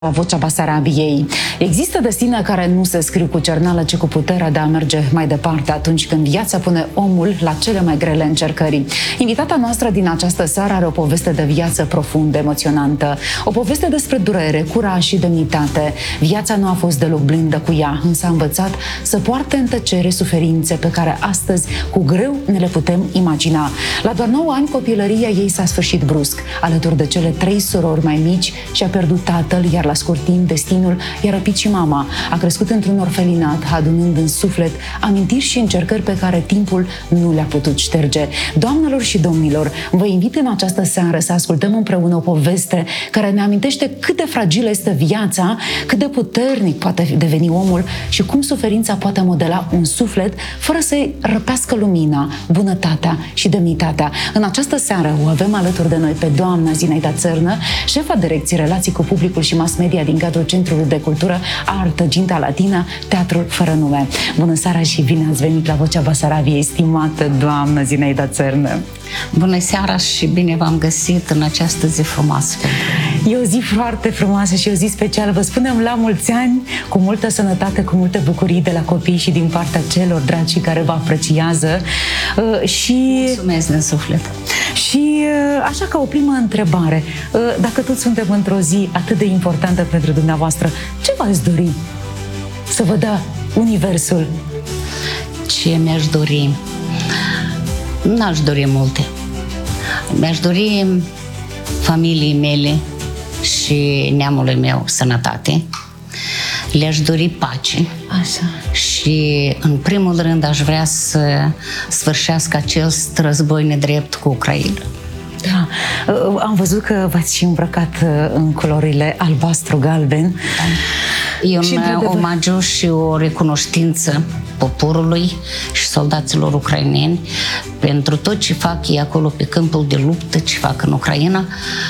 La Vocea Basarabiei. Există destine care nu se scriu cu cerneală, ci cu puterea de a merge mai departe atunci când viața pune omul la cele mai grele încercări. Invitata noastră din această seară are o poveste de viață profund emoționantă. O poveste despre durere, curaj și demnitate. Viața nu a fost deloc blândă cu ea, însă a învățat să poarte în tăcere suferințe pe care astăzi cu greu ne le putem imagina. La doar 9 ani, copilăria ei s-a sfârșit brusc. Alături de cele 3 surori mai mici și-a pierdut tatăl, iar la scurt timp destinul i-a răpit și mama. A crescut într-un orfelinat, adunând în suflet amintiri și încercări pe care timpul nu le-a putut șterge. Doamnelor și domnilor, vă invit în această seară să ascultăm împreună o poveste care ne amintește cât de fragilă este viața, cât de puternic poate deveni omul și cum suferința poate modela un suflet fără să-i răpească lumina, bunătatea și demnitatea. În această seară o avem alături de noi pe doamna Zinaida Țărnă, șefa direcției Relații cu Publicul și Mass Media din cadrul Centrului de Cultură Artă Ginta Latina, Teatrul Fără Nume. Bună seara și bine ați venit la Vocea Basarabiei, stimată doamnă Zinaida Țărnă. Bună seara și bine v-am găsit în această zi frumoasă. E o zi foarte frumoasă și o zi specială. Vă spunem la mulți ani, cu multă sănătate, cu multe bucurii de la copii și din partea celor dragi care vă apreciază. Și mulțumesc din suflet. Și așa, ca o primă întrebare, dacă toți suntem într-o zi atât de importantă pentru dumneavoastră, ce v-ați dori să vă dea Universul? Ce mi-aș dori? N-aș dori multe. Mi-aș dori familiei mele și neamului meu sănătate. Le-aș dori pace. Așa. Și în primul rând aș vrea să sfârșească acel război nedrept cu Ucraina. Da, am văzut că v-ați și îmbrăcat în culorile albastru-galben. E un omagiu și o recunoștință poporului și soldaților ucraineni pentru tot ce fac ei acolo pe câmpul de luptă, ce fac în Ucraina.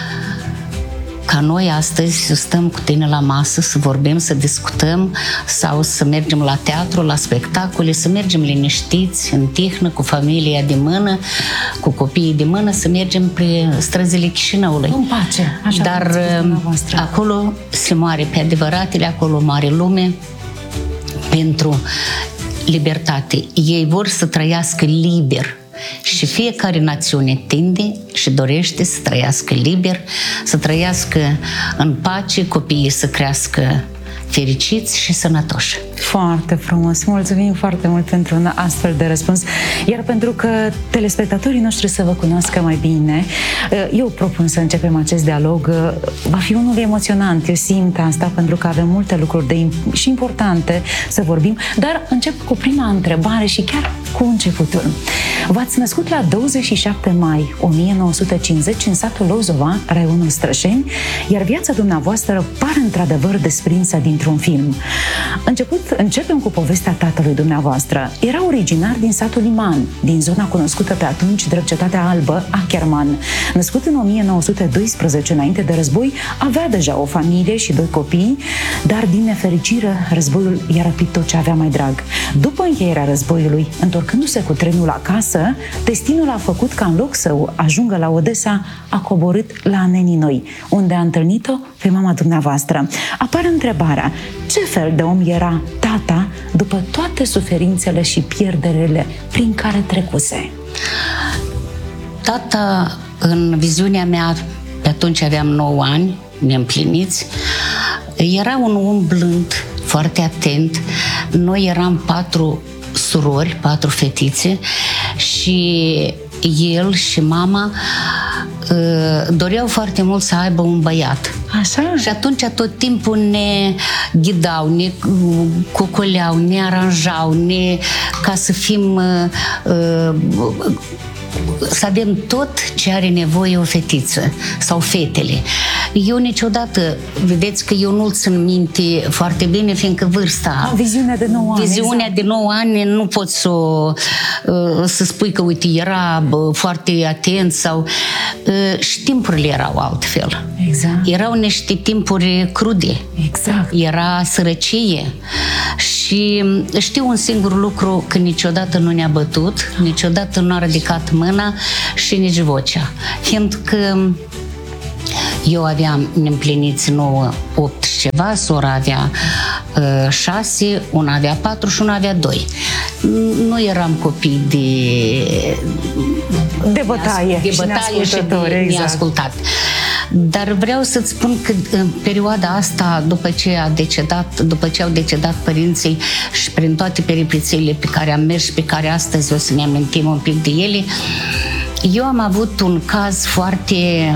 Ca noi astăzi să stăm cu tine la masă, să vorbim, să discutăm sau să mergem la teatru, la spectacole, să mergem liniștiți, în tihnă, cu familia de mână, cu copiii de mână, să mergem pe străzile Chișinăului. În pace, așa. Dar acolo se moare pe adevăratele, acolo mare lume pentru libertate. Ei vor să trăiască liber. Și fiecare națiune tinde și dorește să trăiască liber, să trăiască în pace, copiii să crească fericiți și sănătoși. Foarte frumos! Mulțumim foarte mult pentru un astfel de răspuns. Iar pentru că telespectatorii noștri să vă cunoască mai bine, eu propun să începem acest dialog. Va fi unul emoționant, eu simt asta, pentru că avem multe lucruri și importante să vorbim, dar încep cu prima întrebare și chiar cu începutul. V-ați născut la 27 mai 1950 în satul Lozova, raionul Strășeni, iar viața dumneavoastră pare într-adevăr desprinsă dintr-un film. Începem cu povestea tatălui dumneavoastră. Era originar din satul Liman, din zona cunoscută pe atunci drept Cetatea Albă, Acherman. Născut în 1912, înainte de război, avea deja o familie și 2 copii, dar din nefericire războiul i-a răpit tot ce avea mai drag. După încheierea războiului, întorcându-se cu trenul acasă, destinul a făcut ca în loc să ajungă la Odessa, a coborât la Neninoi, unde a întâlnit-o pe mama dumneavoastră. Apare întrebarea, ce fel de om era tata după toate suferințele și pierderile prin care trecuse? Tata, în viziunea mea, pe atunci aveam 9 ani, neîmpliniți, era un om blând, foarte atent. Noi eram 4 surori, 4 fetițe și el și mama doreau foarte mult să aibă un băiat. Așa? Și atunci tot timpul ne ghidau, ne cocoleau, ne aranjau, ca să fim să avem tot ce are nevoie o fetiță sau fetele. Eu niciodată, vedeți că eu nu-l țin minte foarte bine, fiindcă vârsta... Viziunea de 9 ani. Viziunea de 9 ani nu poți să spui că, uite, era foarte atent sau... Și timpurile erau altfel. Exact. Erau niște timpuri crude. Exact. Era sărăcie. Și știu un singur lucru, că niciodată nu ne-a bătut, niciodată nu a ridicat mâna și nici vocea. Fiindcă Eu aveam neîmpliniți 9, 8 și ceva, sora avea 6, una avea 4 și una avea 2. Nu eram copii de bătaie și de neascultat. Dar vreau să-ți spun că în perioada asta, după ce au decedat părinții și prin toate peripețiile pe care am mers și pe care astăzi o să ne amintim un pic de ele, eu am avut un caz foarte,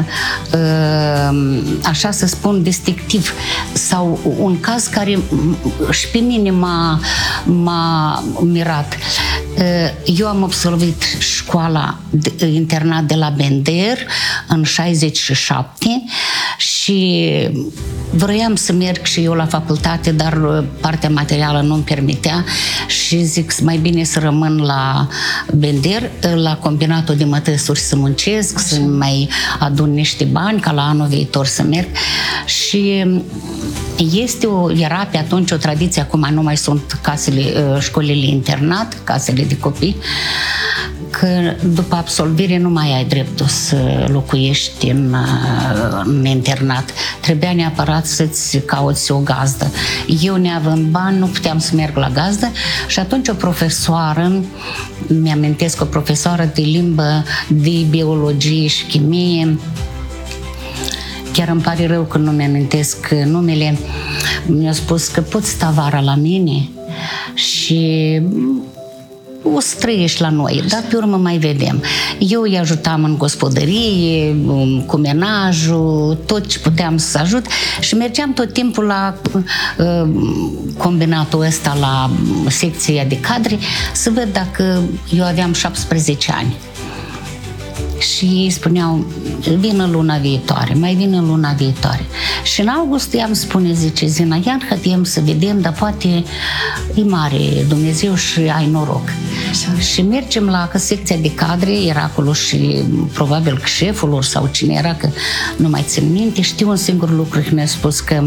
așa să spun, distinctiv, sau un caz care și pe mine m-a mirat. Eu am absolvit școala internat de la Bender în 67 și vroiam să merg și eu la facultate, dar partea materială nu-mi permitea și zic mai bine să rămân la Bender, la combinatul de mătăsuri să muncesc, să mai adun niște bani ca la anul viitor să merg. Și era pe atunci o tradiție, acum nu mai sunt școlile internat, casele de copii, că după absolvire nu mai ai dreptul să locuiești în internat. Trebuia neapărat să-ți cauți o gazdă. Eu, neavând bani, nu puteam să merg la gazdă și atunci o profesoară, mi-amintesc, o profesoară de limbă, de biologie și chimie, chiar îmi pare rău că nu mi-amintesc numele, mi-a spus că poți sta vara la mine și o să trăiești la noi, dar pe urmă mai vedem. Eu îi ajutam în gospodărie, cu menajul, tot ce puteam să ajut și mergeam tot timpul la combinatul ăsta, la secția de cadre, să văd dacă eu aveam 17 ani. Și ei spuneau, vină luna viitoare, mai vină luna viitoare. Și în august i-am spune, zice Zina, iar hădiem să vedem, dar poate e mare Dumnezeu și ai noroc. Așa. Și mergem la secția de cadre, era acolo și probabil că șeful lor sau cine era, că nu mai țin minte, știu un singur lucru că mi-a spus că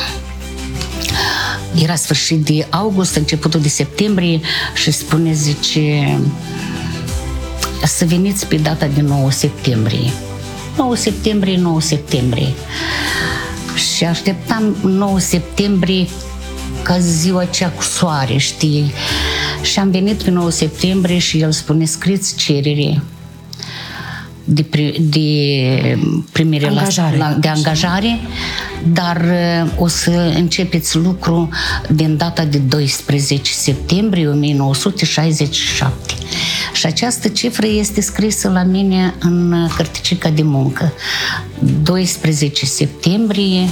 era sfârșit de august, începutul de septembrie și spune, zice, să veniți pe data de 9 septembrie. 9 septembrie. Și așteptam 9 septembrie ca ziua cea cu soare, știi? Și am venit pe 9 septembrie și el spune, scrieți cerere de primire de angajare, dar o să începeți lucru din data de 12 septembrie 1967. Și această cifră este scrisă la mine în cărticica de muncă. 12 septembrie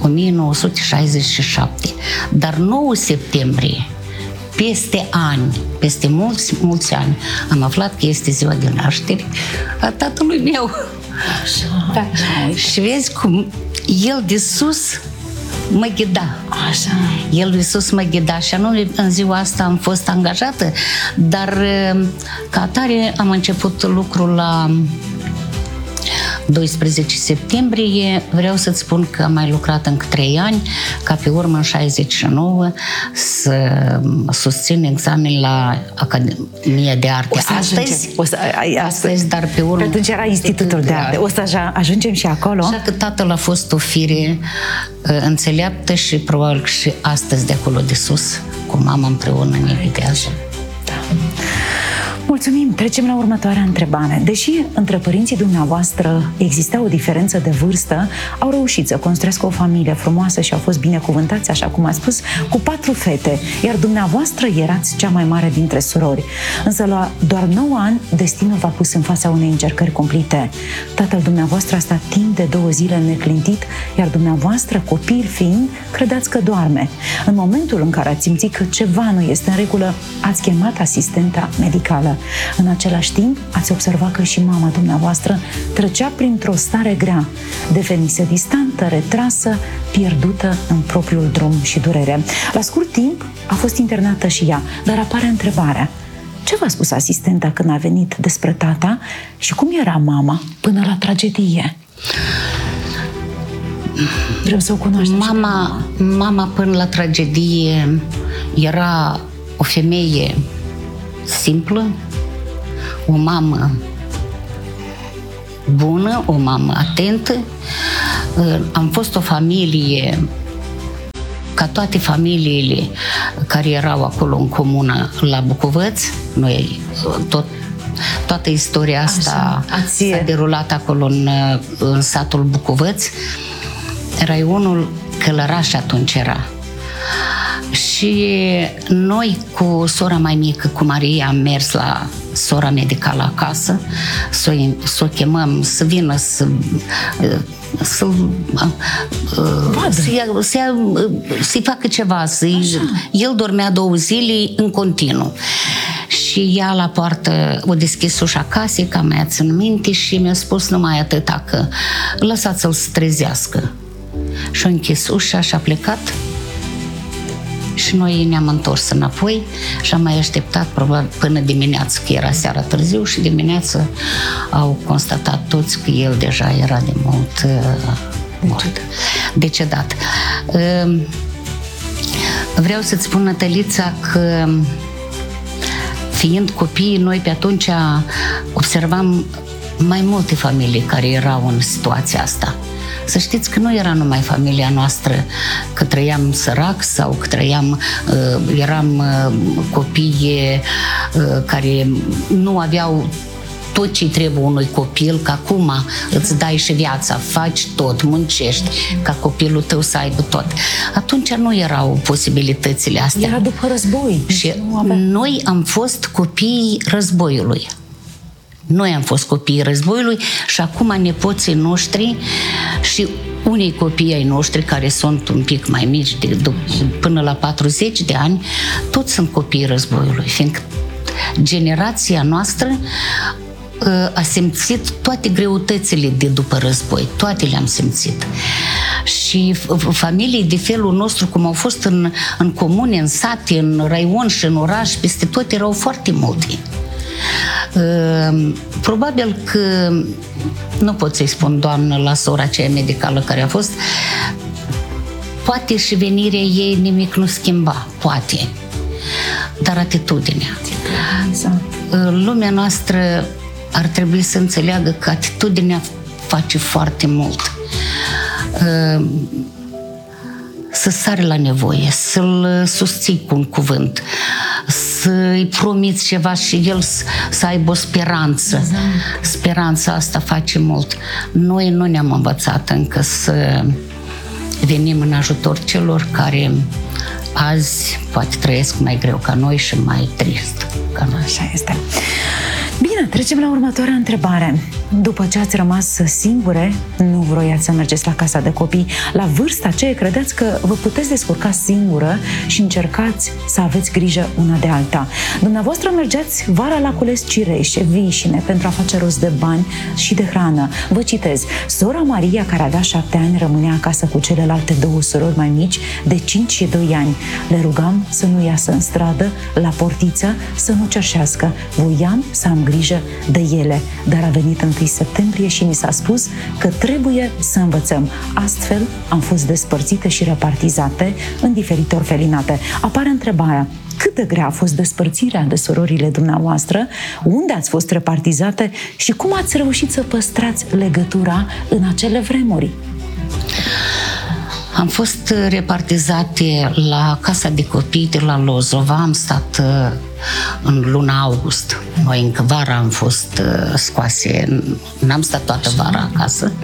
1967. Dar 9 septembrie, peste ani, peste mulți ani, am aflat că este ziua de naștere a tatălui meu. Așa, da. Și vezi cum el de sus mă ghida. Așa. El de sus mă ghida și anume în ziua asta am fost angajată, dar ca atare am început lucrul la 12 septembrie. Vreau să-ți spun că am mai lucrat încă 3 ani, ca pe urmă în 69 să susțin examen la Academia de Arte. Astăzi, dar pe urmă... Atunci era Institutul de Arte. O să ajungem și acolo. Așa că tatăl a fost o fire înțeleaptă și probabil că și astăzi de acolo de sus, cu mama împreună ne ghidează. Da. Mulțumim! Trecem la următoarea întrebare. Deși între părinții dumneavoastră exista o diferență de vârstă, au reușit să construiască o familie frumoasă și au fost binecuvântați, așa cum ați spus, cu 4 fete, iar dumneavoastră erați cea mai mare dintre surori. Însă la doar 9 ani, destinul v-a pus în fața unei încercări cumplite. Tatăl dumneavoastră a stat timp de 2 zile neclintit, iar dumneavoastră, copil fiind, credeți că doarme. În momentul în care ați simțit că ceva nu este în regulă, ați chemat asistenta medicală. În același timp, ați observat că și mama dumneavoastră trecea printr-o stare grea, devenise distantă, retrasă, pierdută în propriul drum și durere. La scurt timp a fost internată și ea, dar apare întrebarea: ce v-a spus asistenta când a venit despre tata și cum era mama până la tragedie? Vreau să o cunoaștem. Mama până la tragedie era o femeie simplă, o mamă bună, o mamă atentă, Am fost o familie, ca toate familiile care erau acolo în comună la Bucovăț. Noi toată istoria asta s-a derulat acolo în satul Bucovăț. Raionul Călăraș atunci era. Și noi cu sora mai mică, cu Maria, am mers la sora medicală acasă, să o chemăm să vină să-i facă ceva. El dormea 2 zile în continuu. Și ea la poartă o deschis ușa casei, ca mai țin minte, și mi-a spus numai atâta, că lăsați-l să trezească. Și-a închis ușa și a plecat. Și noi ne-am întors înapoi și am mai așteptat probabil până dimineață, că era seara târziu, și dimineață au constatat toți că el deja era de mult mort, decedat. Vreau să-ți spun, Nătălița, că fiind copii, noi pe atunci observam mai multe familii care erau în situația asta. Să știți că nu era numai familia noastră, că trăiam sărac sau că eram copii care nu aveau tot ce trebuie unui copil, că acum îți dai și viața, faci tot, muncești ca copilul tău să aibă tot. Atunci nu erau posibilitățile astea. Era după război. Și noi am fost copiii războiului. Noi am fost copiii războiului și acum nepoții noștri și unii copii ai noștri care sunt un pic mai mici, până la 40 de ani, toți sunt copiii războiului, fiindcă generația noastră a simțit toate greutățile de după război, toate le-am simțit. Și familii de felul nostru, cum au fost în comune, în sate, în raion și în oraș, peste tot erau foarte multe. Probabil că nu pot să-i spun, doamnă, la sora aceea medicală care a fost, poate și venirea ei nimic nu schimba, poate, dar atitudinea. Lumea noastră ar trebui să înțeleagă că atitudinea face foarte mult. Să sari la nevoie, să-l susții cu un cuvânt, să-i promiți ceva și el să aibă o speranță. Exact. Speranța asta face mult. Noi nu ne-am învățat încă să venim în ajutor celor care azi poate trăiesc mai greu ca noi și mai trist ca noi. Așa este. Bine, trecem la următoarea întrebare. După ce ați rămas singure, nu vroiați să mergeți la casa de copii. La vârsta aceea credeți că vă puteți descurca singură și încercați să aveți grijă una de alta. Dumneavoastră mergeați vara la cules cireșe, vișine, pentru a face rost de bani și de hrană. Vă citez: sora Maria, care avea 7 ani, rămânea acasă cu celelalte 2 surori mai mici, de 5 și 2 ani. Le rugam să nu iasă în stradă, la portiță, să nu cerșească. Voiam să am grijă de ele, dar a venit 1 septembrie și mi s-a spus că trebuie să învățăm. Astfel am fost despărțite și repartizate în diferite orfelinate. Apare întrebarea: cât de grea a fost despărțirea de surorile dumneavoastră? Unde ați fost repartizate și cum ați reușit să păstrați legătura în acele vremuri? Am fost repartizate la Casa de Copii de la Lozova. Am stat în luna august. Noi încă vara am fost scoase. N-am stat toată vara acasă.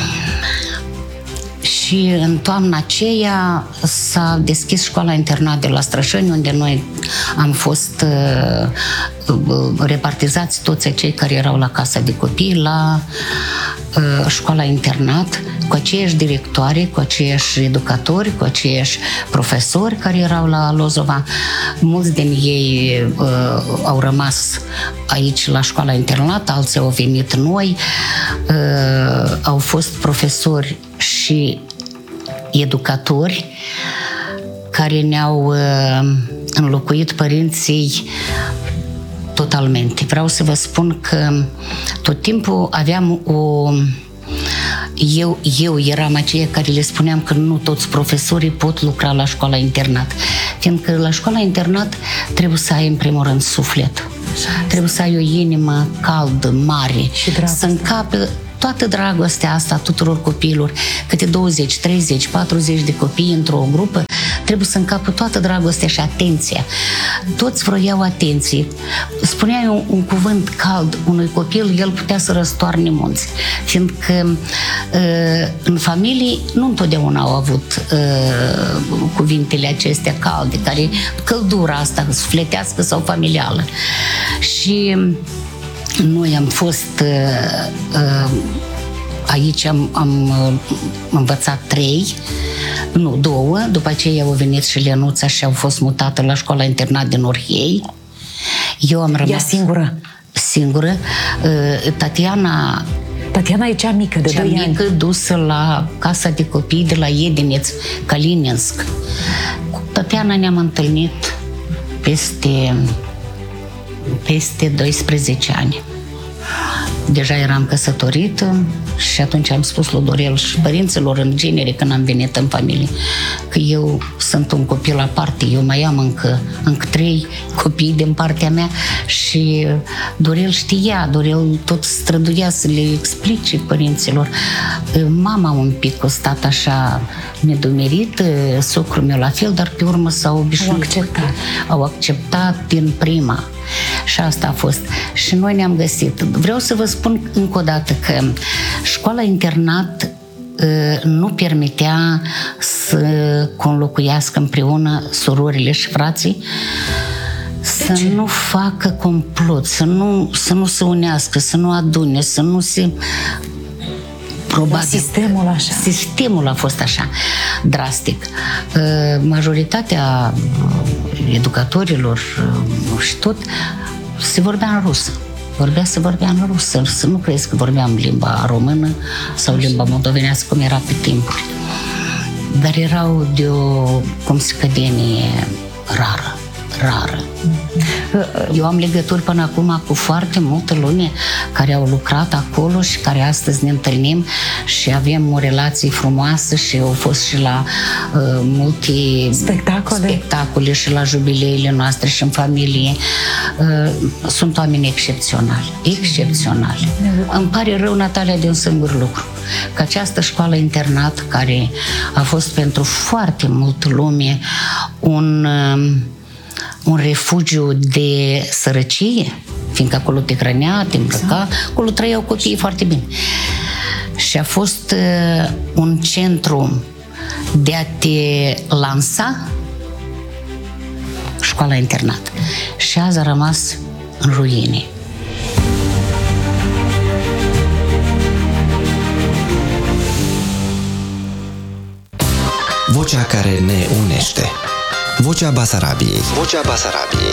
Și în toamna aceea s-a deschis școala internat de la Strășeni, unde noi am fost repartizați toți cei care erau la Casa de Copii la școala internat, cu aceiași directoare, cu aceiași educatori, cu aceiași profesori care erau la Lozova. Mulți din ei au rămas aici la școala internat, alții au venit noi, au fost profesori și educatori care ne-au înlocuit părinții totalmente. Vreau să vă spun că tot timpul aveam eu eram aceea care le spuneam că nu toți profesorii pot lucra la școala internat. Fiindcă la școala internat trebuie să ai în primul rând suflet. Trebuie să ai o inimă caldă, mare, să încape toată dragostea asta a tuturor copiilor, câte 20, 30, 40 de copii într-o grupă, trebuie să încapă toată dragostea și atenția. Toți vroiau atenție. Spuneai un cuvânt cald unui copil, el putea să răstoarne munți, fiindcă în familie nu întotdeauna au avut cuvintele acestea calde, care căldura asta sufletească sau familială. Și noi am fost aici, am învățat 2, după aceea au venit și Lenuța și au fost mutată la școala internat din Orhei. Eu am rămas singură. Tatiana e cea mică, de 2 ani. Dusă la casa de copii de la Iedineț, Kalininsk. Cu Tatiana ne-am întâlnit peste 12 ani. Deja eram căsătorită și atunci am spus lui Dorel și părinților în genere când am venit în familie că eu sunt un copil aparte, eu mai am încă 3 copii din partea mea și Dorel știa, Dorel tot străduia să le explice părinților. Mama un pic a stat așa nedumerit, socrul meu la fel, dar pe urmă s-au obișnuit. Au acceptat din prima. Și asta a fost. Și noi ne-am găsit. Vreau să vă spun încă o dată că școala-internat nu permitea să conlocuiască împreună surorile și frații, să nu facă complot, să nu se unească, să nu adune, să nu se... Probabil. Sistemul a fost așa, drastic. Majoritatea educatorilor și tot se vorbea în rusă. Se vorbea în rusă. Să nu crezi că vorbeam limba română sau limba moldovenească, cum era pe timpuri. Dar erau de o cădenie rară. Eu am legături până acum cu foarte multă lume care au lucrat acolo și care astăzi ne întâlnim și avem o relație frumoasă și au fost și la multe spectacole și la jubileile noastre și în familie. Sunt oameni excepționali. Îmi pare rău, Natalia, de un singur lucru, că această școală-internat, care a fost pentru foarte multă lume un refugiu de sărăcie, fiindcă acolo te hrănea, te îmbrăca, acolo trăiau copiii foarte bine. Și a fost un centru de a te lansa, școala-internat. Și azi a rămas în ruine. Vocea care ne unește. Vocea Basarabiei. Vocea Basarabiei.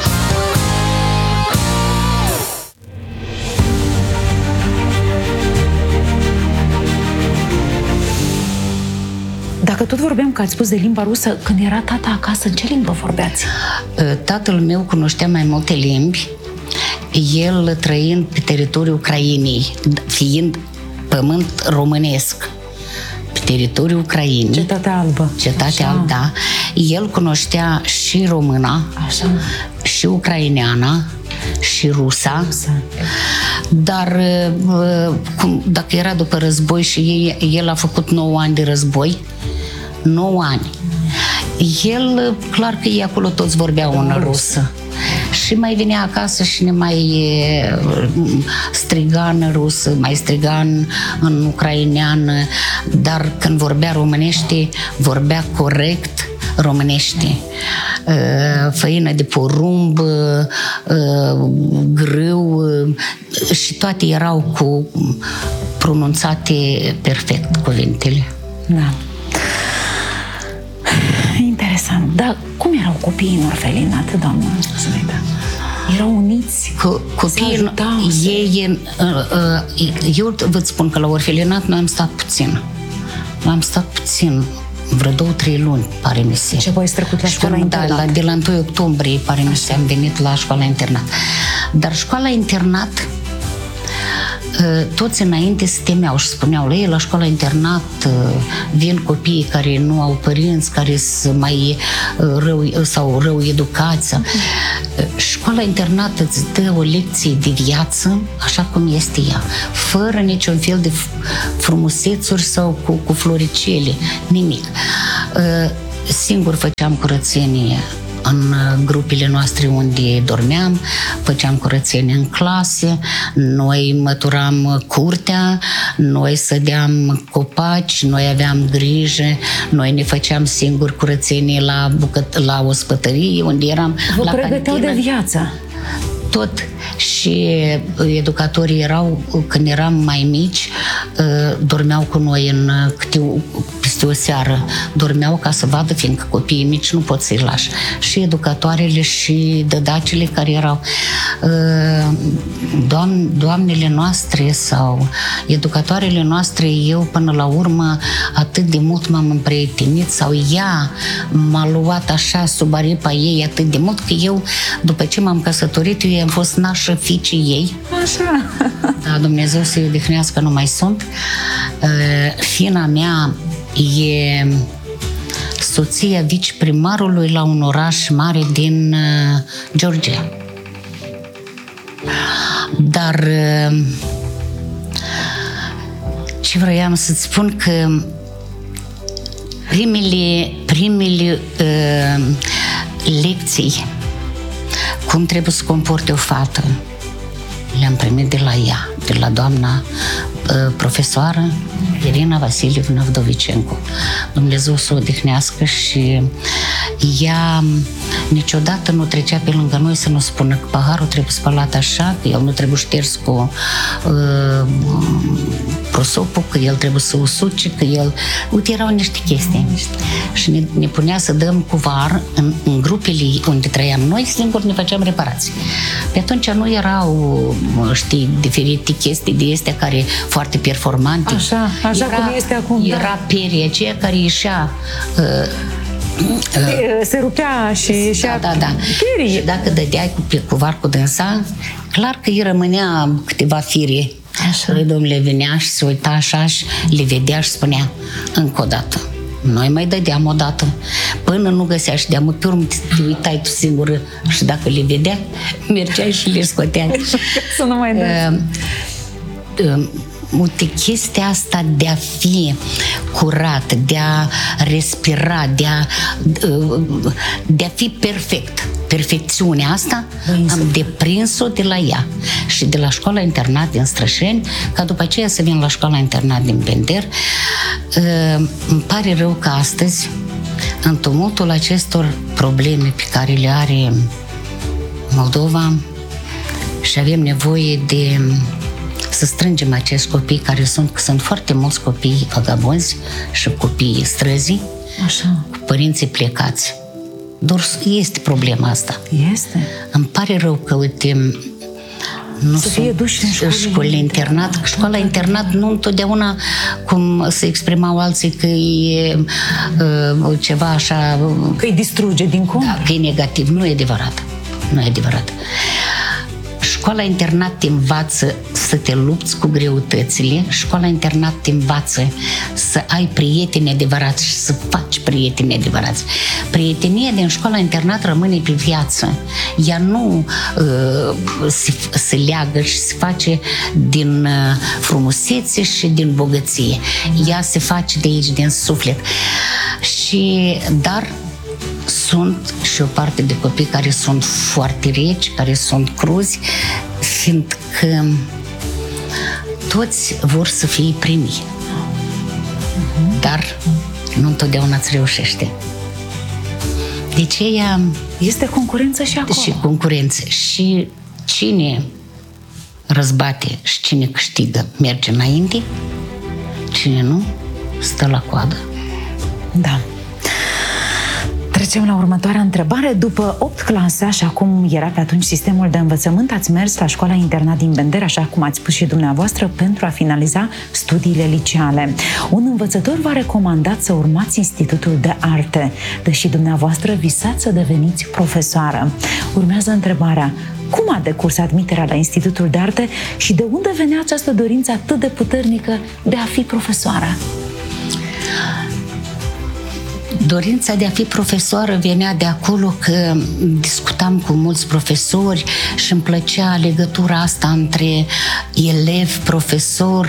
Dacă tot vorbeam că ați spus de limba rusă, când era tata acasă, în ce limbă vorbeați? Tatăl meu cunoștea mai multe limbi, el trăind pe teritoriul Ucrainei, fiind pământ românesc, pe teritoriul Ucrainei. Cetatea Albă. Cetatea Albă, da. El cunoștea și româna, și ucraineana, și rusa. Dar dacă era după război și el a făcut 9 ani de război, 9 ani. El, clar că ei acolo toți vorbeau în rusă. Și mai venea acasă și ne mai striga în rusă, mai striga în ucraineană, dar când vorbea românește, vorbea corect românește. Făină de porumb, grâu, și toate erau cu pronunțate perfect cuvintele. Da. Interesant. Dar cum erau copiii în orfelinat, doamnă Zinaida? Erau uniți? Copiii, eu vă spun că la orfelinat noi am stat puțin. Vreo 2-3 luni, pare mi se. Și apoi ați trecut la școala internat. De la 1 octombrie, pare mi se, am venit la școala internat. Dar școala internat toți înainte se temeau și spuneau la ei, la școala internat vin copiii care nu au părinți, care sunt mai rău educați. Școala internat îți dă o lecție de viață așa cum este ea, fără niciun fel de frumusețuri sau cu floricele, nimic. Singur făceam curățenie în grupele noastre unde dormeam, făceam curățenie în clase, noi măturam curtea, noi sădeam copaci, noi aveam grijă, noi ne făceam singur curățenie la ospătărie, unde eram Vă la pregăteau cantină. de viață. Tot. Și educatorii erau, când eram mai mici, dormeau cu noi peste o seară. Dormeau ca să vadă, fiindcă copiii mici nu pot să-i lași. Și educatoarele și dădacele care erau doamnele noastre sau educatoarele noastre, eu până la urmă atât de mult m-am împrietenit sau ea m-a luat așa sub aripa ei atât de mult că eu, după ce m-am căsătorit, eu am fost nașă fiicii ei. Așa. Da, Dumnezeu să-i odihnească, nu mai sunt. Fina mea e soția viceprimarului la un oraș mare din Georgia. Dar ce vroiam să-ți spun că primele lecții cum trebuie să comporte o fată le-am primit de la ea, de la doamna profesoară Irina Vasilievna Vdovicenko. Dumnezeu să o odihnească. Și ea niciodată nu trecea pe lângă noi să nu spună că paharul trebuie spălat așa, că el nu trebuie șters cu prosopul, că el trebuie să usuce, că el... Uite, erau niște chestii. Și ne punea să dăm cu var în grupele unde trăiam noi, singur ne făceam reparații. Pe atunci nu erau, știi, diferite chestii de astea care foarte performante. Așa cum este acum. Era peria aceea care ieșea se rupea și ieșea da. Și dacă dădeai cu var cu dânsa, clar că îi rămânea câteva fire. Așa. Domnule venea și se uita așa și le vedea și spunea încă o dată. Noi mai dădeam o dată. Până nu găsea și de-amă, pe urmă te uitai tu singură și dacă le vedea, mergeai și le scoteai. Să nu mai dați. Uite, chestia asta de a fi curat, de a respira, de a fi perfect. Perfecțiunea asta am deprins-o de la ea și de la școala internat din Strășeni, ca după aceea să vin la școala internat din Bender. Îmi pare rău că astăzi, în tumultul acestor probleme pe care le are Moldova, și avem nevoie de să strângem acești copii care sunt foarte mulți copii vagabonzi și copii străzii, așa, cu părinții plecați. Doar este problema asta. Este. Îmi pare rău că, uite, nu să fie duși în școlile internat. Școala internat nu întotdeauna, cum se exprimau alții, că e ceva așa... Că îi distruge din contră. Da, că e negativ. Nu e adevărat. Nu e adevărat. Școala internat te învață să te lupți cu greutățile, școala internat te învață să ai prieteni adevărați și să faci prieteni adevărați. Prietenia din școala internat rămâne pe viață. Ea nu se leagă și se face din frumusețe și din bogăție. Ea se face de aici, din suflet. Dar sunt și o parte de copii care sunt foarte reci, care sunt cruzi, fiindcă toți vor să fie primii. Dar nu întotdeauna îți reușește. De aceea... Este concurență și acolo. Și concurență. Și cine răzbate și cine câștigă merge înainte, cine nu, stă la coadă. Da. Trecem la următoarea întrebare. După 8 clase, așa cum era pe atunci sistemul de învățământ, ați mers la școala internat din Bender, așa cum ați spus și dumneavoastră, pentru a finaliza studiile liceale. Un învățător v-a recomandat să urmați Institutul de Arte, deși dumneavoastră visați să deveniți profesoară. Urmează întrebarea: Cum a decurs admiterea la Institutul de Arte și de unde venea această dorință atât de puternică de a fi profesoară? Dorința de a fi profesoară venea de acolo că discutam cu mulți profesori și îmi plăcea legătura asta între elev, profesor,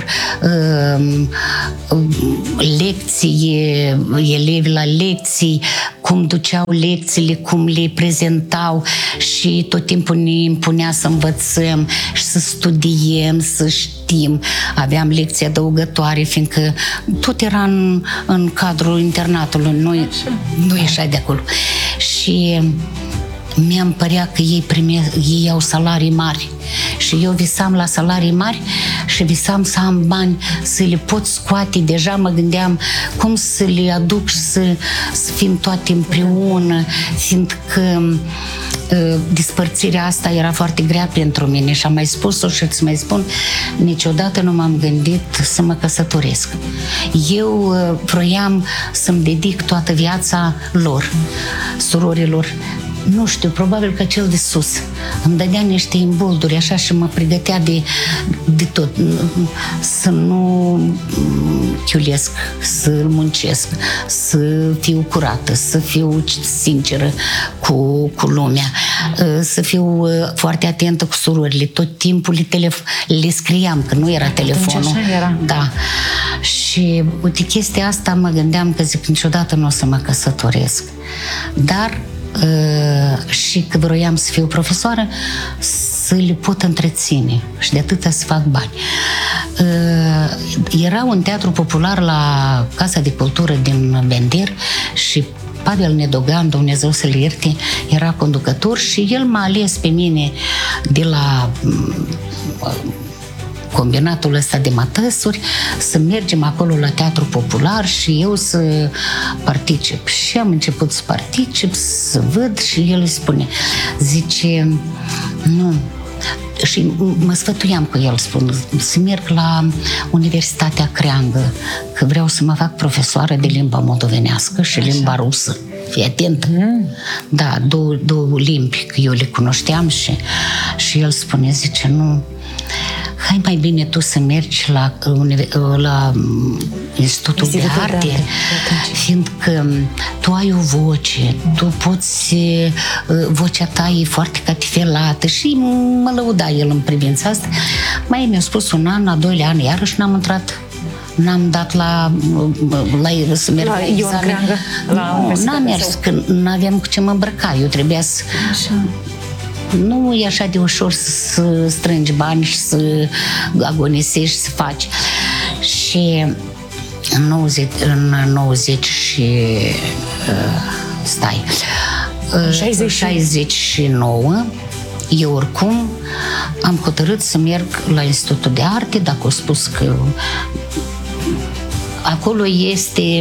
lecții, elevi la lecții, cum duceau lecțiile, cum le prezentau și tot timpul ne impunea să învățăm și să studiem, să știm. Aveam lecții adăugătoare, fiindcă tot era în cadrul internatului, nu ieșai de acolo. Și mi-am părea că ei au salarii mari și eu visam la salarii mari și visam să am bani, să le pot scoate. Deja mă gândeam cum să le aduc și să fim toate împreună, fiindcă dispărțirea asta era foarte grea pentru mine și am mai spus-o și îți mai spun, niciodată nu m-am gândit să mă căsătoresc. Eu vroiam să-mi dedic toată viața lor, surorilor. Nu știu, probabil că cel de sus îmi dădea niște imbolduri așa și mă pregătea de tot. Să nu chiulesc, să muncesc, să fiu curată, să fiu sinceră cu lumea, să fiu foarte atentă cu surorile. Tot timpul le scriam, că nu era telefonul. Așa era. Da. Și uite, chestia asta mă gândeam că zic, niciodată nu o să mă căsătoresc. Dar și că vroiam să fiu profesoară, să le pot întreține și de atâta să fac bani. Era un teatru popular la Casa de Cultură din Bender și Pavel Nedogan, Dumnezeu să-l ierte, era conducător și el m-a ales pe mine de la combinatul ăsta de mătăsuri, să mergem acolo la Teatru Popular și eu să particip. Și am început să particip, să văd și el îi spune, zice, nu. Și mă sfătuiam cu el, spun, să merg la Universitatea Creangă, că vreau să mă fac profesoară de limba moldovenească și limba rusă. Fii atent. Da, două limbi, că eu le cunoșteam și el spune, zice, nu, hai mai bine tu să mergi la Institutul de Arte, fiindcă tu ai o voce, tu poți, vocea ta e foarte catifelată și mă lăuda el în privința asta. Mai mi-a spus un an, a doilea an, iarăși n-am dat să merg la examen. N-am mers, că n-aveam cu ce mă îmbrăca, eu trebuia să... Nu e așa de ușor să strângi bani și să agonisești, să faci. Și în 90 și... 69, eu oricum am hotărât să merg la Institutul de Arte, dacă au spus că acolo este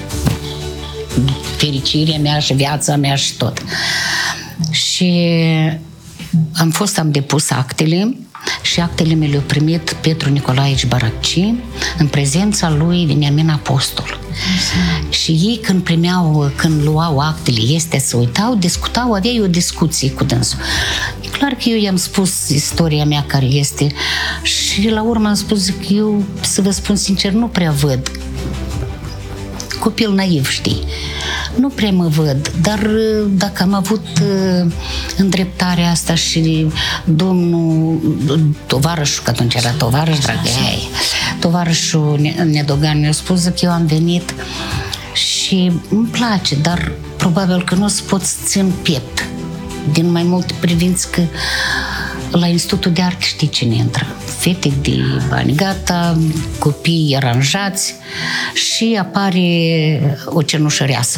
fericirea mea și viața mea și tot. Și am depus actele și actele mi le-a primit Petru Nicolaevici Baracci în prezența lui Veniamin Apostol. Și ei când luau actele, se uitau, discutau, aveau o discuție cu dânsul. E clar că eu i-am spus istoria mea care este și la urmă am spus că eu, să vă spun sincer, nu prea văd. Copil naiv, știi? Nu prea mă văd, dar dacă am avut îndreptarea asta și domnul tovarășul, că atunci era tovarăș, tovarășul Nedogan mi-a spus că eu am venit și îmi place, dar probabil că nu o să pot să țin piept din mai multe privințe, că la Institutul de Arte știi cine intră? Fete de bani gata, copii aranjați și apare o cenușăreasă.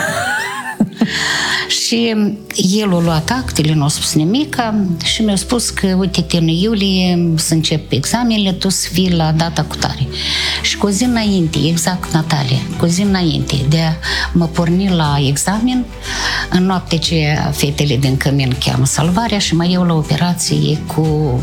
Și el a luat actele, nu a spus nimica și mi-a spus că, uite-te, în iulie să încep examenele, tu să fii la data cu tare. Și cu o zi înainte, exact, Natalia, cu o zi înainte de a mă porni la examen, în noapte ce fetele din cămin cheamă salvarea și mai eu la operație cu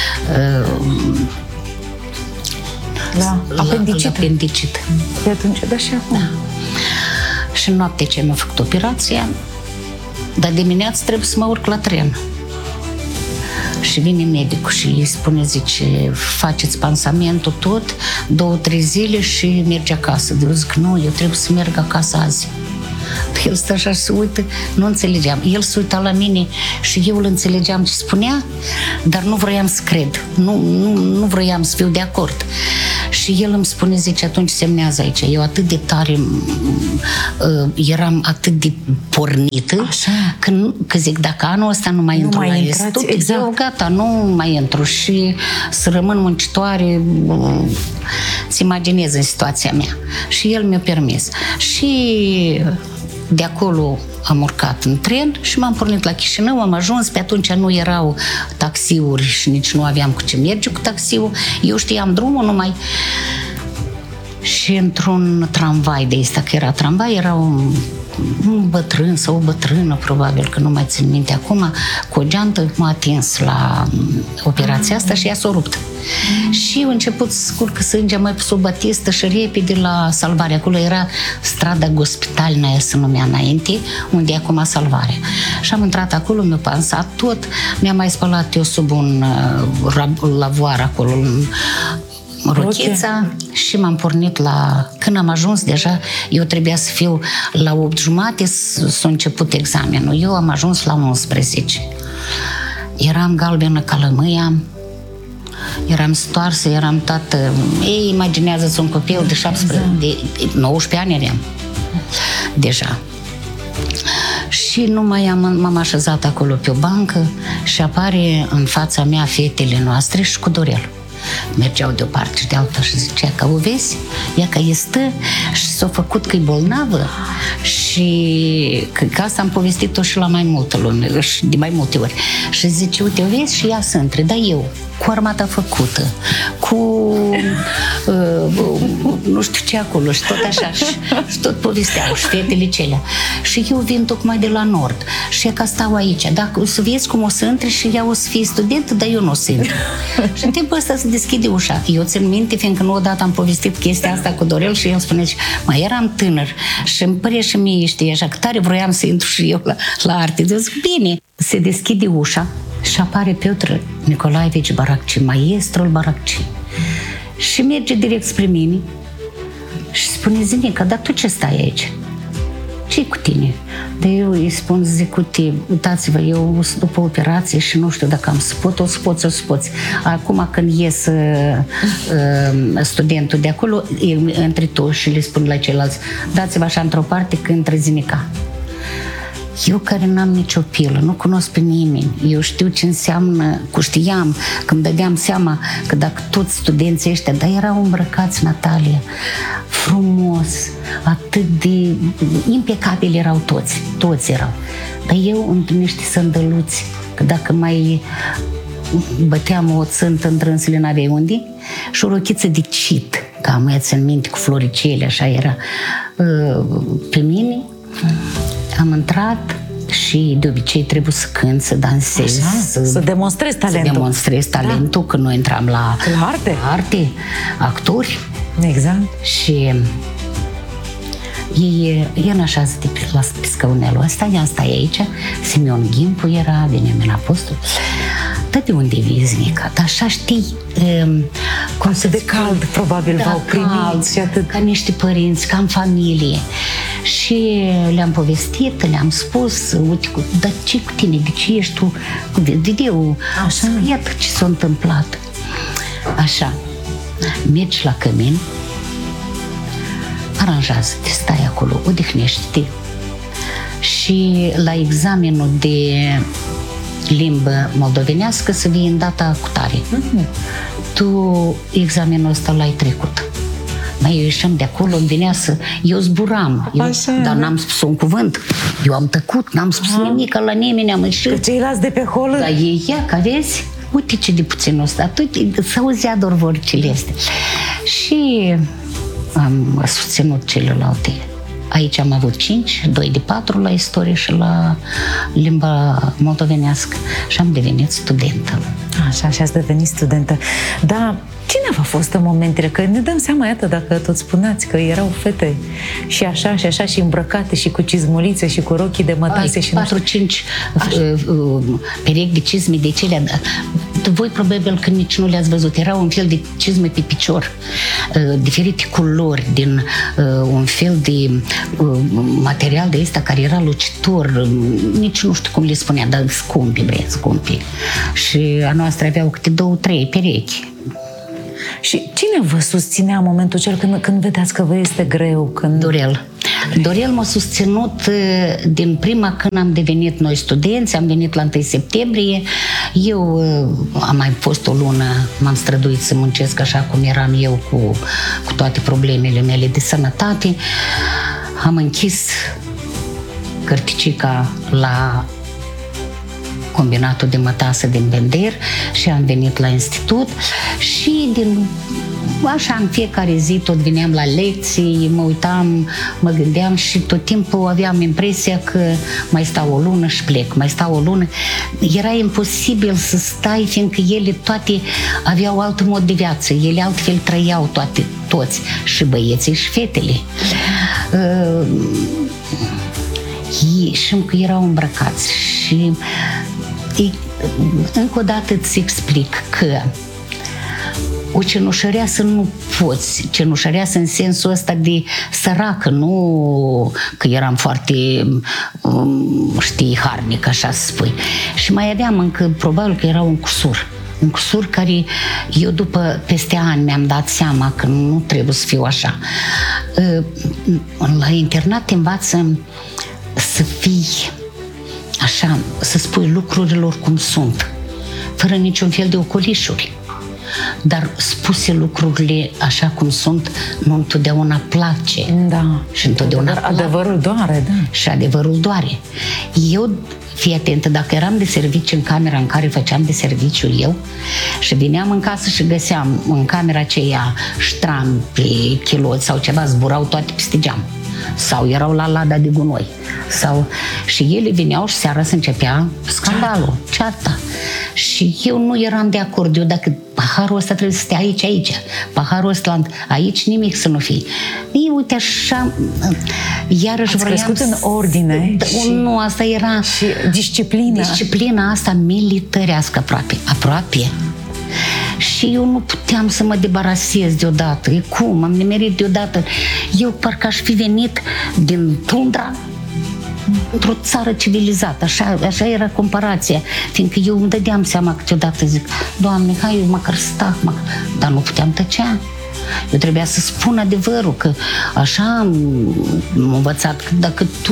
la apendicit. De atunci, da, și acum. Da. Și în noapte ce mi-a făcut operația, dar dimineața trebuie să mă urc la tren. Și vine medicul și îi spune, zice, faceți pansamentul tot, 2-3 zile și merge acasă. Eu zic, nu, eu trebuie să merg acasă azi. El stă așa și se uită, nu înțelegeam. El se uita la mine și eu îl înțelegeam ce spunea, dar nu vroiam să cred. Nu vroiam să fiu de acord. Și el îmi spune, zice, atunci semnează aici. Eu atât de tare eram atât de pornită că zic, dacă anul ăsta nu mai intru la institut, exact. Eu gata, nu mai intru și să rămân muncitoare, îți imaginez în situația mea. Și el mi-a permis. Și de acolo am urcat în tren și m-am pornit la Chișinău, am ajuns, pe atunci nu erau taxiuri și nici nu aveam cu ce merge cu taxiul, eu știam drumul numai. Și într-un tramvai de ăsta, că era tramvai, era un bătrân sau o bătrână, probabil, că nu mai țin minte acum, cu o geantă m-a atins la operația asta și ea s-a rupt. Și a început să scurcă sânge, mai pus o batistă și repede la Salvare. Acolo era strada Gospitalna, aia se numea înainte, unde e acum Salvare. Și am intrat acolo, mi-a pansat tot, mi-a mai spălat eu sub un lavoar acolo, rochița, și m-am pornit la... Când am ajuns deja, eu trebuia să fiu la 8:30, s-a început examenul. Eu am ajuns la 11. Eram galbenă ca lămâia, eram stoarsă, eram toată... Ei, imaginează-ți un copil de 19 ani aveam deja. Și m-am așezat acolo pe o bancă și apare în fața mea fetele noastre și cu Dorel. Mergeau de o parte și de alta și zicea că o vezi? Ea că stă și s-a făcut că e bolnavă și că asta am povestit-o și la mai multă lume și de mai multe ori. Și zice, uite, o vezi? Și ea se între, dar eu cu armata făcută, cu nu știu ce acolo și tot așa și tot povesteau și fetele celea. Și eu vin tocmai de la Nord și e că stau aici, dacă o să vezi cum o să intre și ea o să fie studentă, dar eu nu o să intru. Și în timpul ăsta se deschide ușa. Eu țin minte, fiindcă nu odată am povestit chestia asta cu Dorel și el spune, mai eram tânăr și îmi părea și mie, știi, așa că tare vroiam să intru și eu la arte. Eu zic, bine, se deschide ușa și apare Piotr Nicolaevici Baracci, maestrul Baracci. Și merge direct spre mine și spune, Zinica, dar tu ce stai aici? Ce-i cu tine? Dar eu îi spun, zic, uite, uitați-vă, eu sunt după operație și nu știu dacă am să pot, o să poți. Acum când ies studentul de acolo, între tu și le spun la ceilalți, dați-vă așa într-o parte că intră Zinica. Eu care n-am nicio pilă, nu cunosc pe nimeni, eu știu ce înseamnă, știam, când dădeam seama că dacă toți studenții ăștia, dar erau îmbrăcați, Natalia, frumos, atât de impecabili erau toți erau. Dar eu între niște sândăluți, că dacă mai băteam o țântă în drânsele n-aveai unde, și o rochiță de cit, că am mai țin minte cu floricele, așa era pe mine. Am intrat și de obicei trebuie să cânt, să dansez, să demonstrezi talentul. Să demonstrez talentul, că noi intram la arte, actori. Exact. Și ei în așa zi pe scaunelul ăsta, i-am stai aici, Simeon Gimpu era, Beniamin Apostol. Dar de unde vii, Zinica? Dar așa știi... cum să de cald, probabil, v-au primit și atât. Ca niște părinți, ca în familie. Și le-am povestit, le-am spus, uite, dar ce cu tine, de ce ești tu? Video, iată ce s-a întâmplat. Așa, mergi la cămin, aranjează-te, stai acolo, odihnește-te. Și la examenul de limbă moldovenească să vii în data cu tare. Tu examenul ăsta l-ai trecut. Mai eu ieșeam de acolo, îmi venea să... Eu zburam, dar n-am spus un cuvânt. Eu am tăcut, n-am spus nimic la nimeni, am ieșit. Că ceilalți de pe hol... Dar ei, că vezi, uite ce de puțin ăsta, s-auzea doar vorcile astea. Și am susținut celelalte Aici am avut 5, 2 de 4 la istorie și la limba moldovenească și am devenit studentă. Așa, și ați devenit studentă. Dar cine v-a fost în momentele? Că ne dăm seama, iată, dacă tot spuneați că erau fete și așa, și îmbrăcate și cu cizmulițe și cu rochii de mătase și 4-5 perechi de cizme de cele. Voi probabil că nici nu le-ați văzut. Era un fel de cizme pe picior, diferite culori, din un fel de material de ăsta care era lucitor, nici nu știu cum le spunea, dar scumpi. Și a noastră aveau câte 2-3 perechi. Și cine vă susținea în momentul cel când vedeați că vă este greu? Dorel m-a susținut din prima când am devenit noi studenți, am venit la 1 septembrie. Eu am mai fost o lună, m-am străduit să muncesc așa cum eram eu cu toate problemele mele de sănătate. Am închis cărticica la combinatul de mătase din Bender și am venit la institut și așa în fiecare zi tot veneam la lecții, mă uitam, mă gândeam și tot timpul aveam impresia că mai stau o lună și plec, mai stau o lună. Era imposibil să stai, fiindcă ele toate aveau alt mod de viață, ele altfel trăiau toți, și băieții și fetele. Și că erau îmbrăcați și încă o dată îți explic că o cenușăreasă nu poți, cenușăreasă în sensul ăsta de săracă, nu că eram foarte, harnic, așa să spui. Și mai aveam încă, probabil că era un cusur care eu peste ani mi-am dat seama că nu trebuie să fiu așa. La internat te învață să fii așa, să spui lucrurilor cum sunt, fără niciun fel de ocolișuri. Dar spuse lucrurile așa cum sunt, nu întotdeauna place. Da. Și întotdeauna adevărul doare, da. Și adevărul doare. Eu, fii atentă, dacă eram de serviciu în camera în care făceam de serviciu eu și veneam în casă și găseam în camera aceea ștrampi, chiloți sau ceva, zburau toate peste geam. Sau erau la lada de gunoi. Și ele veneau și seara se începea scandalul, cearta. Și eu nu eram de acord. Eu dacă paharul ăsta trebuie să stea aici, paharul ăsta aici, nimic să nu fie. Ei, uite așa, iarăși ați crescut în ordine. Nu, asta era... Și disciplina. Disciplina asta militărească aproape. Și eu nu puteam să mă debarasez deodată. Cum? Am nimerit deodată. Eu parcă aș fi venit din tundra într-o țară civilizată. Așa era comparația. Fiindcă eu îmi dădeam seama câteodată, zic, Doamne, hai eu măcar stau, dar nu puteam tăcea. Eu trebuia să spun adevărul, că așa am învățat că dacă tu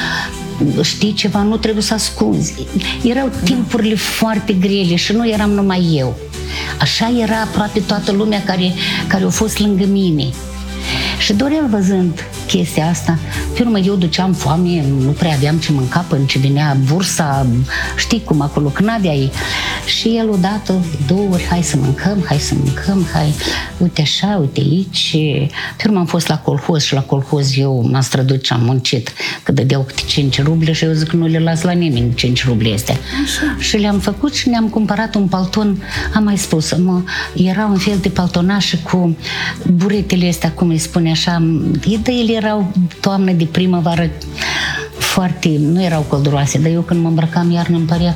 știi ceva, nu trebuie să ascunzi. Erau timpurile foarte grele și nu eram numai eu. Așa era aproape toată lumea care a fost lângă mine. Și Dorel, văzând chestia asta, pe urmă eu duceam foame, nu prea aveam ce mânca până ce venea bursa, știi cum acolo, că n-aveai. Și el odată, 2 ori, hai să mâncăm, hai, uite așa, uite aici. Pe urmă am fost la colhoz și la colhoz eu m-am străduit și am muncit, că dădeau câte 5 ruble și eu zic că nu le las la nimeni 5 ruble astea. Așa. Și le-am făcut și ne-am cumpărat un palton, am mai spus, era un fel de paltonaș cu buretele astea, cum îi spune așa, ele erau toamnă de primăvară, foarte, nu erau călduroase, dar eu când mă îmbrăcam iarnă îmi părea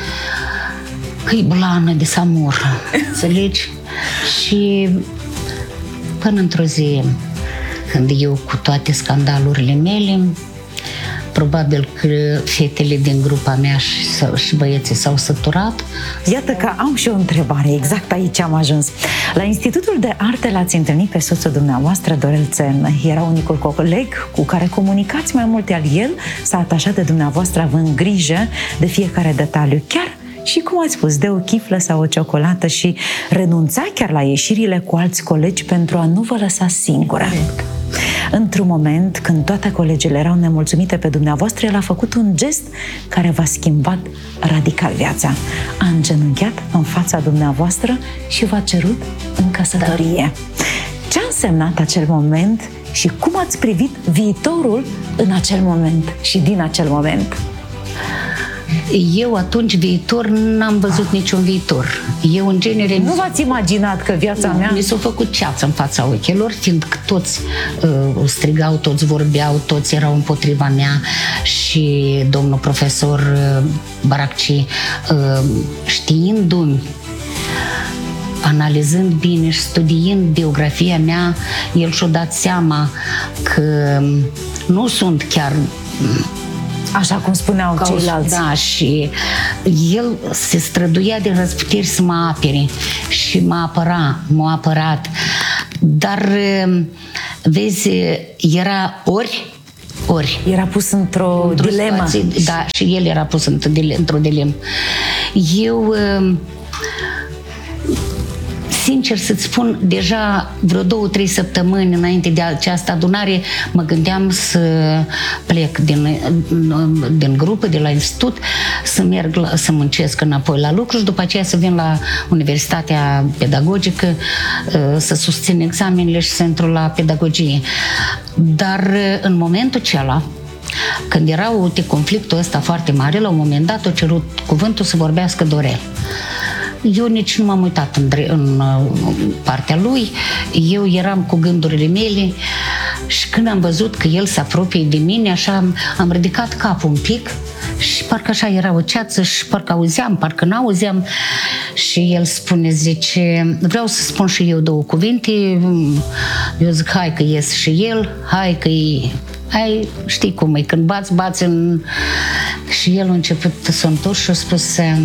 că e blană de samur, înțelegi? Și până într-o zi, când eu cu toate scandalurile mele, probabil că fetele din grupa mea și băieții s-au săturat. Iată că am și o întrebare, exact aici am ajuns. La Institutul de Arte l-ați întâlnit pe soțul dumneavoastră, Dorel Țen. Era unicul coleg cu care comunicați mai multe, al el s-a atașat de dumneavoastră având grijă de fiecare detaliu, chiar și, cum ați spus, de o chiflă sau o ciocolată, și renunța chiar la ieșirile cu alți colegi pentru a nu vă lăsa singură. Într-un moment, când toate colegele erau nemulțumite pe dumneavoastră, el a făcut un gest care v-a schimbat radical viața. A îngenunchiat în fața dumneavoastră și v-a cerut în căsătorie. Ce a însemnat acel moment, și cum ați privit viitorul în acel moment și din acel moment? Eu atunci viitor n-am văzut niciun viitor. Eu în genere... Nu v-ați imaginat că viața mea... Mi s-a făcut ceață în fața ochilor, fiindcă toți strigau, toți vorbeau, toți erau împotriva mea și domnul profesor Baracci, știindu-mi, analizând bine și studiind biografia mea, el și-a dat seama că nu sunt chiar... Așa cum spuneau ceilalți. Da, și el se străduia de răzputeri să mă apere și m-a apărat. Dar, vezi, era ori. Era pus într-o dilemă. Situație, da, și el era pus într-o dilemă. Eu... Sincer să-ți spun, deja vreo 2-3 săptămâni înainte de această adunare mă gândeam să plec din grupă, de la institut, să merg să muncesc înapoi la lucru și după aceea să vin la Universitatea Pedagogică să susțin examenele și să intru la pedagogie. Dar în momentul acela, când era conflictul ăsta foarte mare, la un moment dat a cerut cuvântul să vorbească Dorel. Eu nici nu m-am uitat în partea lui, eu eram cu gândurile mele și când am văzut că el se apropie de mine, așa am ridicat capul un pic și parcă așa era o ceață și parcă auzeam, parcă n-auzeam și el spune, zice, vreau să spun și eu 2 cuvinte, eu zic, hai că ies și el, hai că hai, știi cum e, când bați în... Și el a început să întorc și a spus,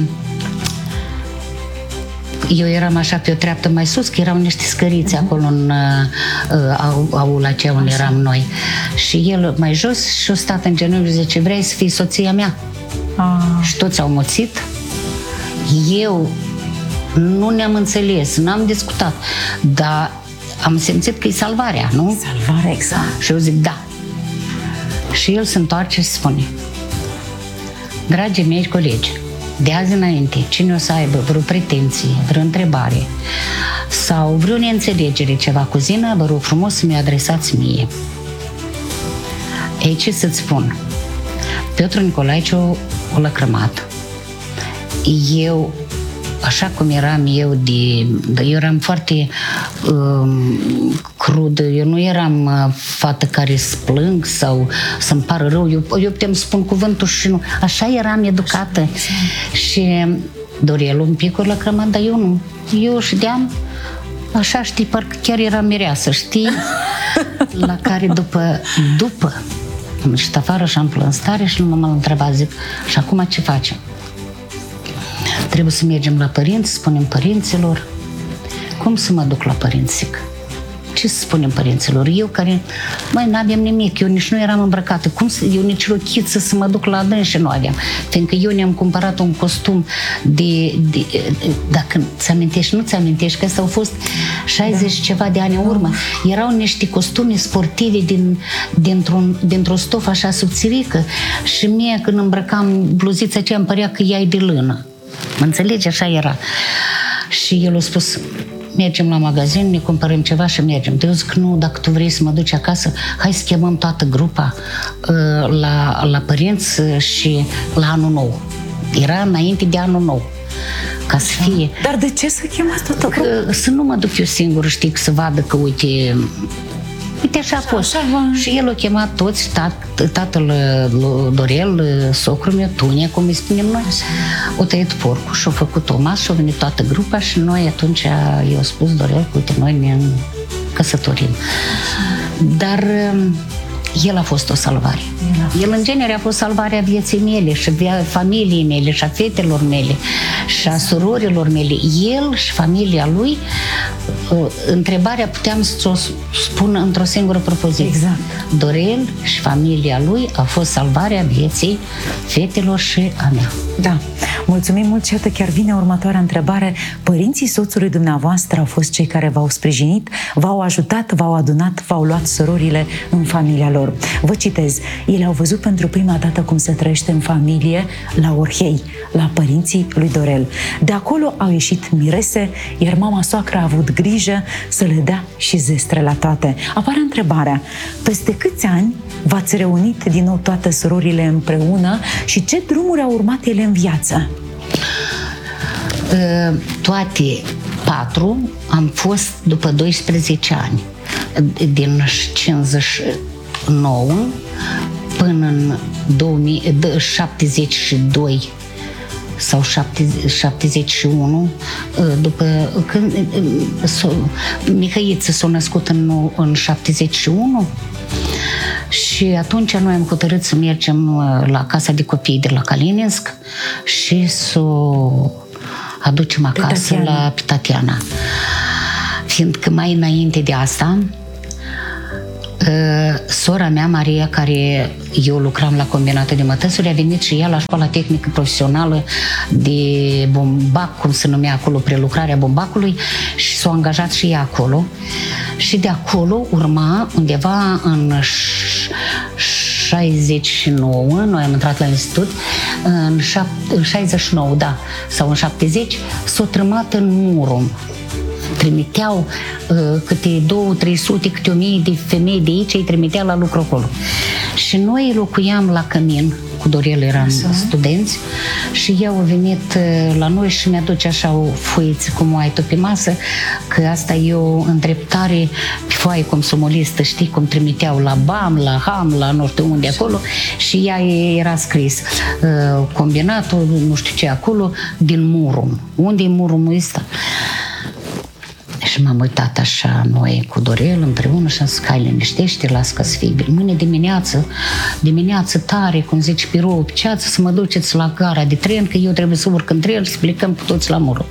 eu eram așa pe o treaptă mai sus, că erau niște scăriți acolo în aula aceea unde eram noi. Și el mai jos și-a stat în genunchi și zice, vrei să fii soția mea? Și toți au muțit. Eu nu ne-am înțeles, n-am discutat, dar am simțit că e salvarea, nu? Salvarea, exact. Și eu zic, da. Și el se întoarce și spune, dragii mei colegi, de azi înainte, cine o să aibă vreo pretenție, vreo întrebare sau vreo neînțelegere, ceva cu Zina, vă rog frumos să mi-o adresați mie. Ei, ce să-ți spun? Piotr Nicolaiciu o lăcrămat. Eu, așa cum eram eu, eu eram foarte crudă, eu nu eram fată care să plâng sau să-mi pară rău, eu putem spun cuvântul și nu, așa eram educată. Și Dorel un pic ori lăcrămat, dar eu nu. Eu știam, așa știi, parcă chiar eram mireasă, știi? La care după am ieșit afară și am plâns tare și nu m-am întrebat, zic, și acum ce facem? Trebuie să mergem la părinți, spunem părinților. Cum să mă duc la părinți, zic? Ce să spunem părinților? Eu care, n-aveam nimic, eu nici nu eram îmbrăcată. Eu nici rochiță să mă duc la dânsi nu aveam. Fiindcă eu ne-am cumpărat un costum dacă ți amintești, nu ți amintești, că astea au fost 60 ceva de ani în urmă. Erau niște costume sportive dintr-o stofă așa subțirică și mie când îmbrăcam bluzița aceea îmi părea că ea e de lână. Mă înțelegi? Așa era. Și el a spus, mergem la magazin, ne cumpărăm ceva și mergem. Eu zic, nu, dacă tu vrei să mă duci acasă, hai să chemăm toată grupa la părinți și la anul nou. Era înainte de anul nou. Ca să fie... Dar de ce să chemați toată grupa? Să nu mă duc eu singur, știi, să vadă că, uite, așa a fost. Și el a chemat toți, tatăl Dorel, socrul meu, Tunia, cum îi spunem noi. O tăiat porcul și a făcut o masă și a venit toată grupa și noi atunci i-au spus Dorel că, uite, noi ne căsătorim. Dar el a fost o salvare. El, în genere, a fost salvarea vieții mele și familiei mele și a fetelor mele și a surorilor mele. El și familia lui, întrebarea puteam să o spun într-o singură propoziție. Exact. Dorel și familia lui a fost salvarea vieții fetelor și a mea. Da. Mulțumim mult și iată chiar vine următoarea întrebare. Părinții soțului dumneavoastră au fost cei care v-au sprijinit, v-au ajutat, v-au adunat, v-au luat surorile în familia lor. lor. Vă citez, ele au văzut pentru prima dată cum se trăiește în familie la Orhei, la părinții lui Dorel. De acolo au ieșit mirese, iar mama soacră a avut grijă să le dea și zestre la toate. Apare întrebarea, peste câți ani v-ați reunit din nou toate surorile împreună și ce drumuri au urmat ele în viață? Toate 4 am fost după 12 ani, din 59 până în 72 sau 71, după când Mihăiță s-a născut în 71 și atunci noi am hotărât să mergem la casa de copii de la Calininsk și să aducem acasă la Tatiana. Fiindcă mai înainte de asta, sora mea, Maria, care eu lucram la combinatul de mătăsuri, a venit și ea la școala tehnică profesională de bombac, cum se numea acolo, prelucrarea bombacului, și s-a angajat și ea acolo. Și de acolo urma undeva în 69, noi am intrat la institut, în 69, da, sau în 70, s-a trămat în Murom. Trimiteau câte 200-300, câte 1000 de femei de aici, îi trimitea la lucru acolo. Și noi locuiam la Cămin, cu Dorel eram studenți, și ea a venit la noi și mi-aduce așa o foiță cu moaită pe masă, că asta e o îndreptare pe foaie comsomolistă, știi, cum trimiteau la BAM, la HAM, la nu știu unde acolo, și ea era scris combinatul, nu știu ce acolo, din Murom. Unde e Muromul ăsta? Și m-am uitat așa, noi cu Dorel împreună, și am zis, hai, liniștește, las că să fie bine. Mâine dimineață tare, cum zice, pe rouă, pe ceață, să mă duceți la gara de tren, că eu trebuie să urc în tren și să plecăm cu toți la Murom.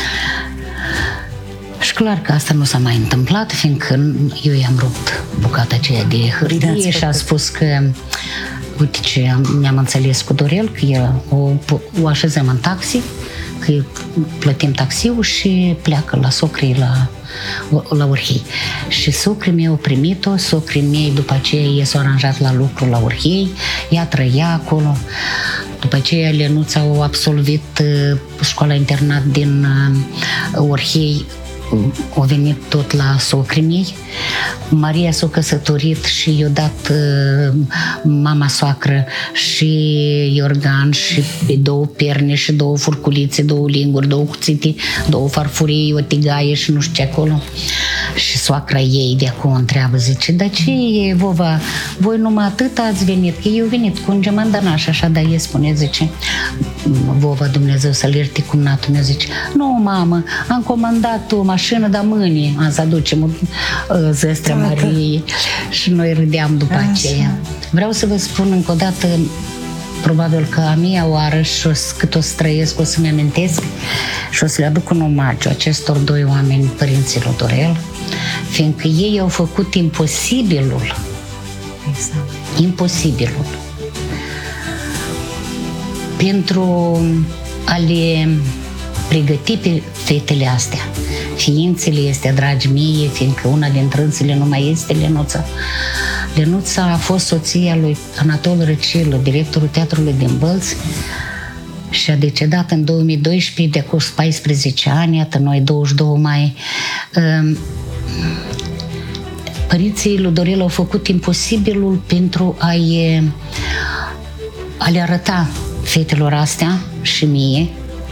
Și clar că asta nu s-a mai întâmplat, fiindcă eu i-am rupt bucata aceea de hârtie și a spus că, uite ce, mi-am înțeles cu Dorel, că o așezăm în taxi, că plătim taxiul și pleacă la socrii la Orhei. Și socrii mei au primit-o, socrii mei după aceea ei s-au aranjat la lucru la Orhei, ea trăia acolo. După aceea Lenuța au absolvit școala internat din Orhei, au venit tot la socrii mei. Maria s-a căsătorit și i-a dat mama soacră și iorgan și 2 perne și 2 furculițe, 2 linguri, 2 cuțite, 2 farfurii, o tigaie și nu știu ce acolo. Și soacra ei de acum întreabă, zice, dar ce e, vova, voi numai atât ați venit? Că eu venit cu un gemandanaș, așa, dar ei spune, zice, vova, Dumnezeu să-l ierte, cumnatul meu, zice, nu, mamă, am comandat o mașină, dar mâine am să aducem zestre Mariei. Și noi râdeam după aceea. Vreau să vă spun încă o dată, probabil că a mia oară și cât o să trăiesc, o să-mi amintesc și o să le aduc un omagiu acestor 2 oameni, părinții lui Dorel, fiindcă ei au făcut imposibilul. Exact. Imposibilul. Pentru a le pregăti pe fetele astea. Ființele astea, dragi mie, fiindcă una dintre însele nu mai este Lenuța. Lenuța a fost soția lui Anatol Răcilă, directorul Teatrului din Bălți, și a decedat în 2012, de acum 14 ani, iată noi 22 mai. Părinții lui Dorel au făcut imposibilul pentru a le arăta fetelor astea și mie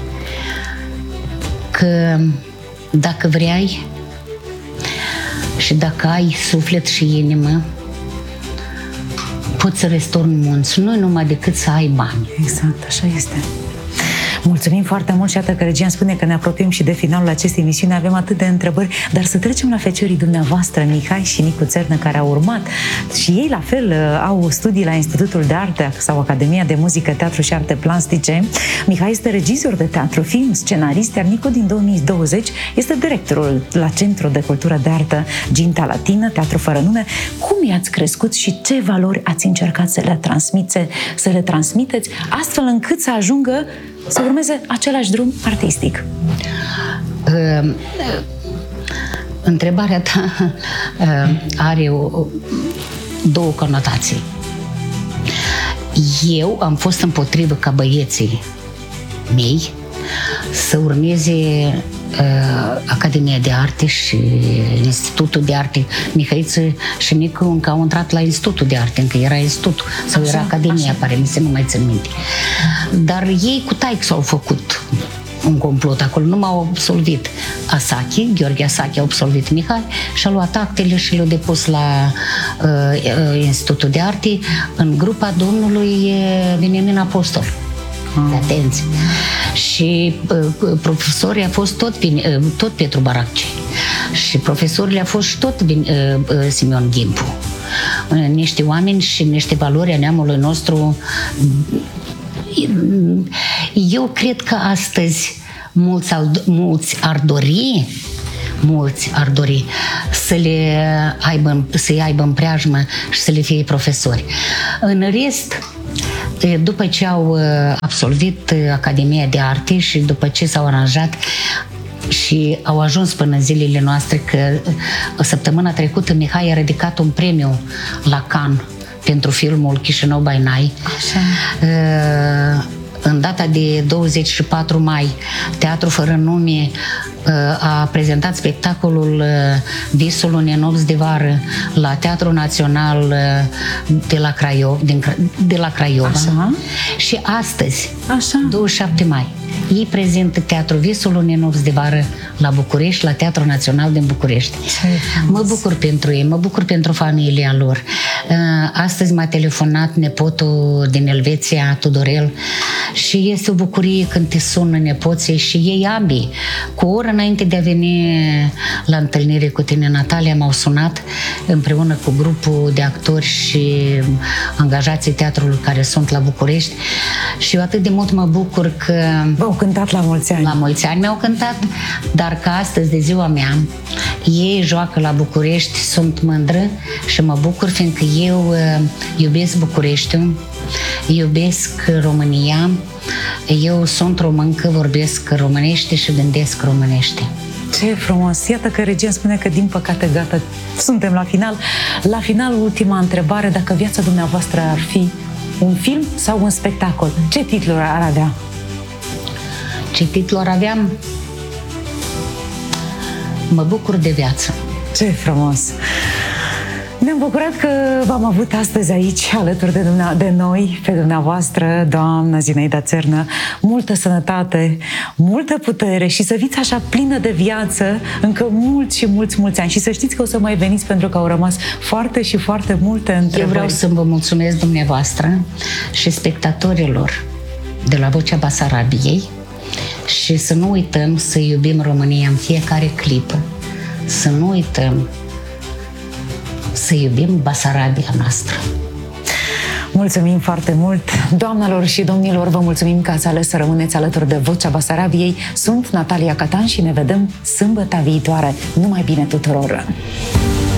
că dacă vrei și dacă ai suflet și inimă, poți să restorni munți, nu numai decât să ai bani. Exact, așa este. Mulțumim foarte mult și iată că regia îmi spune că ne apropiem și de finalul acestei emisiuni. Avem atât de întrebări, dar să trecem la feciorii dumneavoastră, Mihai și Nicu Țernă, care au urmat. Și ei, la fel, au studii la Institutul de Artă sau Academia de Muzică, Teatru și Arte Plastice. Mihai este regizor de teatru, film, scenarist, iar Nicu din 2020 este directorul la Centrul de Cultură de Artă Ginta Latină, Teatru Fără Nume. Cum i-ați crescut și ce valori ați încercat să le transmiteți, astfel încât să ajungă să urmeze același drum artistic? Întrebarea ta are două conotații. Eu am fost împotrivă ca băieții mei să urmeze Academia de Arte și Institutul de Arte. Mihăiță și Nicu încă au intrat la Institutul de Arte, încă era institutul sau era Academia, pare mi se, nu mai țin minte. Dar ei cu taic s-au făcut un complot acolo, nu m-au absolvit. Gheorghe Asachi a absolvit Mihai și a luat actele și le-a depus la Institutul de Arte în grupa domnului Veniamin Apostol. Atenție! Și profesorii a fost tot Petru Baracci și profesorii a fost tot Simeon Ghimpu. Niște oameni și niște valori a neamului nostru. Eu cred că astăzi mulți ar dori să-i aibă în preajmă și să le fie profesori. În rest, după ce au absolvit Academia de Arte și după ce s-au aranjat și au ajuns până în zilele noastre, că săptămâna trecută Mihai a ridicat un premiu la Cannes pentru filmul Chișinău by Night. În data de 24 mai, Teatru Fără Nume a prezentat spectacolul Visul unei nopți de vară la Teatrul Național de la Craiova. Așa. Și astăzi, 27 mai, ei prezintă Teatrul Visul unei nopți de vară la București, la Teatrul Național din București. Mă bucur pentru ei, mă bucur pentru familia lor. Astăzi m-a telefonat nepotul din Elveția, Tudorel, și este o bucurie când te sună nepoții și ei ambii. Cu o oră înainte de a veni la întâlnire cu tine, Natalia, m-au sunat împreună cu grupul de actori și angajații teatrului care sunt la București și eu atât de mult mă bucur că v-au cântat la mulți ani. La mulți ani mi-au cântat, dar că astăzi de ziua mea ei joacă la București, sunt mândră și mă bucur fiindcă eu iubesc Bucureștiul, iubesc România, eu sunt româncă, vorbesc românește și gândesc românește. Ce frumos! Iată că regia spune că din păcate gata, suntem la final. La final, ultima întrebare, dacă viața dumneavoastră ar fi un film sau un spectacol, ce titlu ar avea? Ce titlu ar avea? Mă bucur de viață. Ce frumos! Ne-am bucurat că v-am avut astăzi aici, alături de noi, pe dumneavoastră, doamna Zinaida Țernă. Multă sănătate, multă putere și să fiți așa plină de viață încă mulți ani. Și să știți că o să mai veniți pentru că au rămas foarte și foarte multe întrebări. Eu vreau să vă mulțumesc dumneavoastră și spectatorilor de la Vocea Basarabiei și să nu uităm să iubim România în fiecare clipă. Să nu uităm să iubim Basarabia noastră. Mulțumim foarte mult! Doamnelor și domnilor, vă mulțumim că ați ales să rămâneți alături de Vocea Basarabiei. Sunt Natalia Catan și ne vedem sâmbătă viitoare. Numai bine tuturor!